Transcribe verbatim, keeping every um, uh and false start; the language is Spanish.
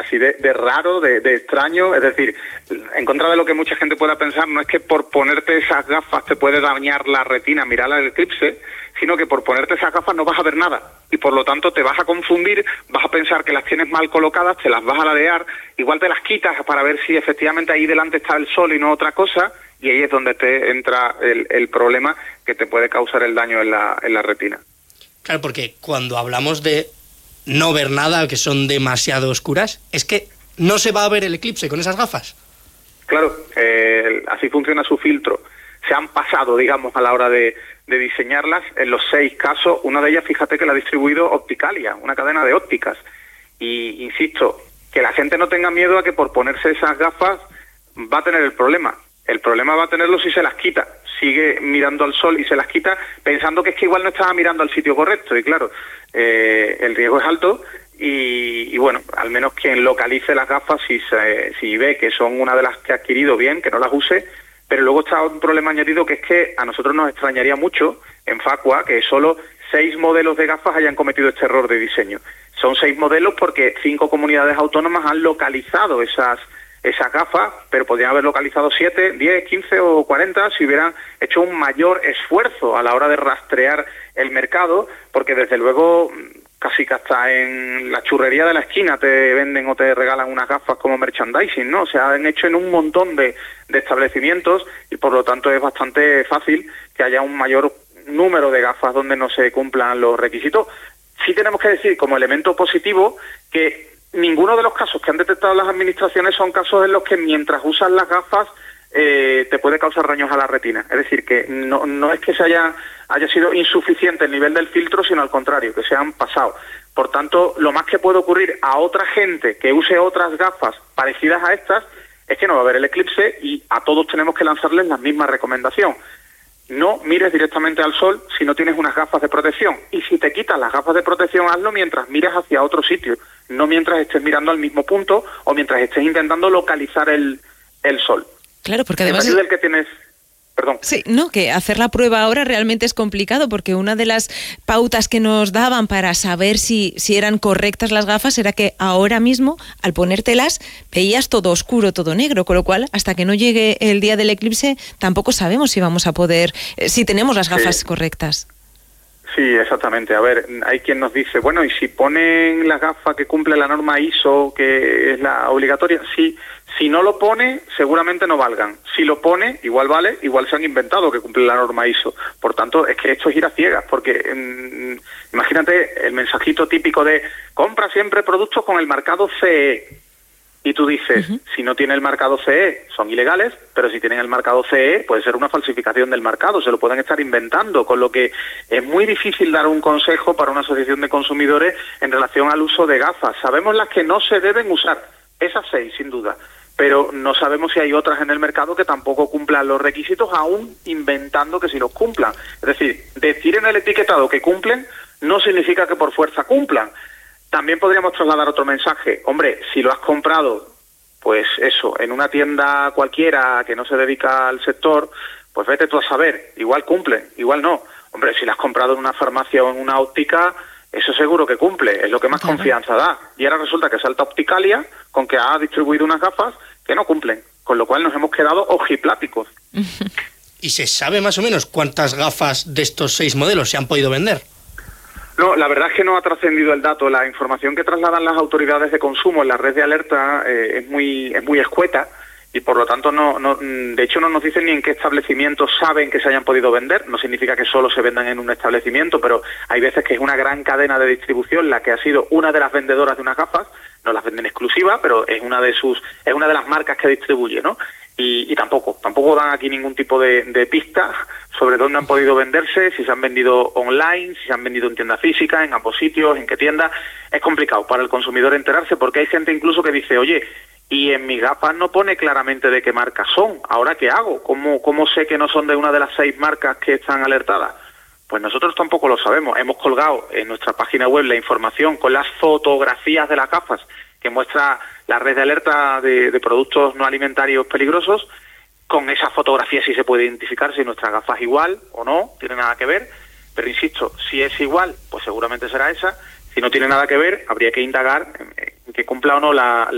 así de, de raro, de, de extraño. Es decir, en contra de lo que mucha gente pueda pensar, no es que por ponerte esas gafas te puede dañar la retina, mirar el eclipse, sino que por ponerte esas gafas no vas a ver nada y por lo tanto te vas a confundir, vas a pensar que las tienes mal colocadas, te las vas a ladear, igual te las quitas para ver si efectivamente ahí delante está el sol y no otra cosa, y ahí es donde te entra el, el problema que te puede causar el daño en la, en la retina. Claro, porque cuando hablamos de no ver nada, que son demasiado oscuras, es que no se va a ver el eclipse con esas gafas. Claro, eh, así funciona su filtro. Se han pasado, digamos, a la hora de, de diseñarlas. En los seis casos, una de ellas, fíjate que la ha distribuido Opticalia, una cadena de ópticas. Y insisto, que la gente no tenga miedo a que por ponerse esas gafas va a tener el problema. El problema va a tenerlo si se las quita. Sigue mirando al sol y se las quita pensando que es que igual no estaba mirando al sitio correcto. Y claro, eh, el riesgo es alto. Y, y bueno, al menos quien localice las gafas, si, se, si ve que son una de las que ha adquirido bien, que no las use. Pero luego está un problema añadido, que es que a nosotros nos extrañaría mucho en Facua que solo seis modelos de gafas hayan cometido este error de diseño. Son seis modelos porque cinco comunidades autónomas han localizado esas esas gafas, pero podrían haber localizado siete, diez, quince o cuarenta si hubieran hecho un mayor esfuerzo a la hora de rastrear el mercado, porque desde luego casi que hasta en la churrería de la esquina te venden o te regalan unas gafas como merchandising, ¿no? Se han hecho en un montón de, de establecimientos y por lo tanto es bastante fácil que haya un mayor número de gafas donde no se cumplan los requisitos. Sí tenemos que decir como elemento positivo que ninguno de los casos que han detectado las administraciones son casos en los que mientras usas las gafas eh, te puede causar daños a la retina. Es decir, que no, no es que se haya, haya sido insuficiente el nivel del filtro, sino al contrario, que se han pasado. Por tanto, lo más que puede ocurrir a otra gente que use otras gafas parecidas a estas es que no va a haber el eclipse y a todos tenemos que lanzarles la misma recomendación. No mires directamente al sol si no tienes unas gafas de protección. Y si te quitas las gafas de protección, hazlo mientras miras hacia otro sitio, no mientras estés mirando al mismo punto o mientras estés intentando localizar el, el sol. Claro, porque además... En del que tienes... Perdón. Sí, no, que hacer la prueba ahora realmente es complicado porque una de las pautas que nos daban para saber si, si eran correctas las gafas era que ahora mismo, al ponértelas, veías todo oscuro, todo negro, con lo cual, hasta que no llegue el día del eclipse, tampoco sabemos si vamos a poder, si tenemos las gafas sí. correctas. Sí, exactamente. A ver, hay quien nos dice, bueno, ¿y si ponen la gafa que cumple la norma I S O, que es la obligatoria? Sí. Si no lo pone, seguramente no valgan. Si lo pone, igual vale, igual se han inventado que cumple la norma I S O. Por tanto, es que esto es ir a ciegas, porque mmm, imagínate el mensajito típico de compra siempre productos con el marcado C E. Y tú dices, uh-huh. si no tiene el marcado C E, son ilegales, pero si tienen el marcado C E, puede ser una falsificación del marcado, se lo pueden estar inventando, con lo que es muy difícil dar un consejo para una asociación de consumidores en relación al uso de gafas. Sabemos las que no se deben usar, esas seis, sin duda, pero no sabemos si hay otras en el mercado que tampoco cumplan los requisitos, aún inventando que sí los cumplan. Es decir, decir en el etiquetado que cumplen no significa que por fuerza cumplan. También podríamos trasladar otro mensaje. Hombre, si lo has comprado, pues eso, en una tienda cualquiera que no se dedica al sector, pues vete tú a saber, igual cumplen, igual no. Hombre, si lo has comprado en una farmacia o en una óptica, eso seguro que cumple, es lo que más claro. confianza da. Y ahora resulta que salta Opticalia con que ha distribuido unas gafas que no cumplen, con lo cual nos hemos quedado ojipláticos. ¿Y se sabe más o menos cuántas gafas de estos seis modelos se han podido vender? No, la verdad es que no ha trascendido el dato. La información que trasladan las autoridades de consumo en la red de alerta eh, es muy es muy escueta y por lo tanto no, no de hecho no nos dicen ni en qué establecimientos saben que se hayan podido vender. No significa que solo se vendan en un establecimiento, pero hay veces que es una gran cadena de distribución la que ha sido una de las vendedoras de unas gafas. No las venden exclusiva, pero es una de sus es una de las marcas que distribuye, ¿no? Y, y tampoco, tampoco dan aquí ningún tipo de, de pista sobre dónde han podido venderse, si se han vendido online, si se han vendido en tienda física, en ambos sitios, en qué tienda. Es complicado para el consumidor enterarse porque hay gente incluso que dice, oye, y en mis gafas no pone claramente de qué marca son, ¿ahora qué hago? ¿Cómo, cómo sé que no son de una de las seis marcas que están alertadas? Pues nosotros tampoco lo sabemos. Hemos colgado en nuestra página web la información con las fotografías de las gafas que muestra la red de alerta de, de productos no alimentarios peligrosos. Con esa fotografía sí se puede identificar si nuestra gafa es igual o no, tiene nada que ver. Pero insisto, si es igual, pues seguramente será esa. Si no tiene nada que ver, habría que indagar en que cumpla o no la